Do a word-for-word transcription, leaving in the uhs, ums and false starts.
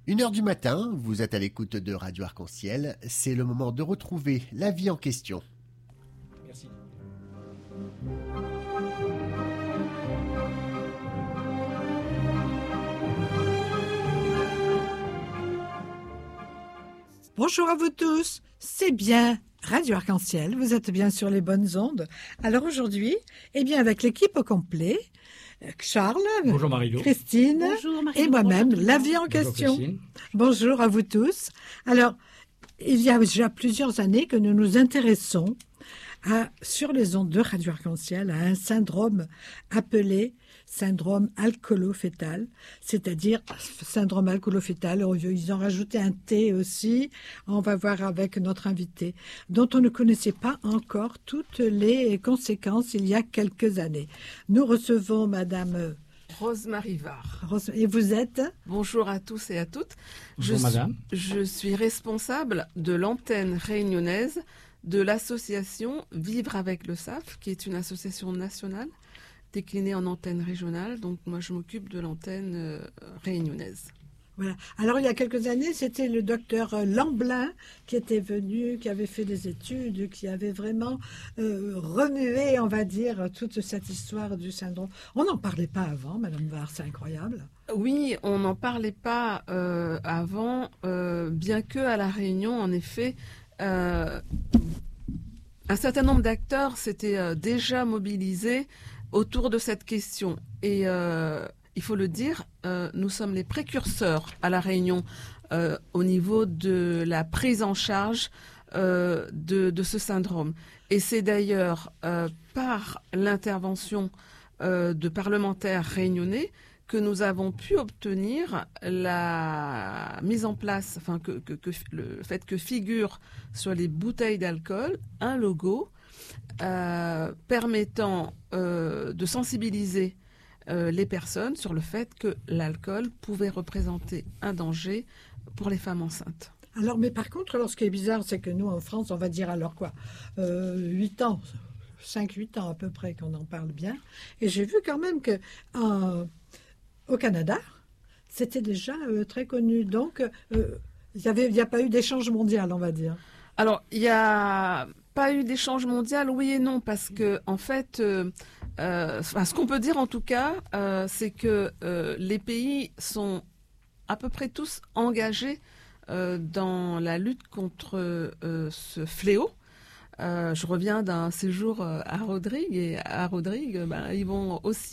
Une heure du matin, vous êtes à l'écoute de Radio Arc-en-Ciel. C'est le moment de retrouver la vie en question. Merci. Bonjour à vous tous, c'est bien Radio Arc-en-Ciel, vous êtes bien sur les bonnes ondes. Alors aujourd'hui, eh bien avec l'équipe au complet, Charles, bonjour Marie-Lou. Christine bonjour Marie-Lou. Et moi-même, bonjour la vie en Bonjour question. Christine. Bonjour à vous tous. Alors, il y a déjà plusieurs années que nous nous intéressons à, sur les ondes de Radio Arc-en-Ciel à un syndrome appelé syndrome alcoolo-fœtal, c'est-à-dire syndrome alcoolo-fœtal. Ils ont rajouté un T aussi. On va voir avec notre invité, dont on ne connaissait pas encore toutes les conséquences il y a quelques années. Nous recevons Madame Rose-Marie Var. Rose, et vous êtes? Bonjour à tous et à toutes. Bonjour je madame. Suis, je suis responsable de l'antenne réunionnaise de l'association Vivre avec le S A F, qui est une association nationale déclinée en antenne régionale. Donc moi, je m'occupe de l'antenne euh, réunionnaise. Voilà. Alors, il y a quelques années, c'était le docteur Lamblin qui était venu, qui avait fait des études, qui avait vraiment euh, remué, on va dire, toute cette histoire du syndrome. On n'en parlait pas avant, Madame Var, c'est incroyable. Oui, on n'en parlait pas euh, avant, euh, bien que à La Réunion, en effet, euh, un certain nombre d'acteurs s'étaient euh, déjà mobilisés autour de cette question. Et euh, il faut le dire, euh, nous sommes les précurseurs à La Réunion euh, au niveau de la prise en charge euh, de, de ce syndrome. Et c'est d'ailleurs euh, par l'intervention euh, de parlementaires réunionnais que nous avons pu obtenir la mise en place, enfin que, que, que le fait que figure sur les bouteilles d'alcool un logo euh, permettant euh, de sensibiliser euh, les personnes sur le fait que l'alcool pouvait représenter un danger pour les femmes enceintes. Alors, mais par contre, alors, ce qui est bizarre, c'est que nous, en France, on va dire alors quoi, euh, huit ans, cinq huit ans à peu près qu'on en parle bien. Et j'ai vu quand même que euh, au Canada, c'était déjà euh, très connu. Donc, euh, il n'y a pas eu d'échange mondial, on va dire. Alors, il n'y a pas eu d'échange mondial, oui et non, parce que, en fait, euh, euh, enfin, ce qu'on peut dire en tout cas, euh, c'est que euh, les pays sont à peu près tous engagés euh, dans la lutte contre euh, ce fléau. Euh, je reviens d'un séjour à Rodrigue, et à Rodrigue, ben, ils vont aussi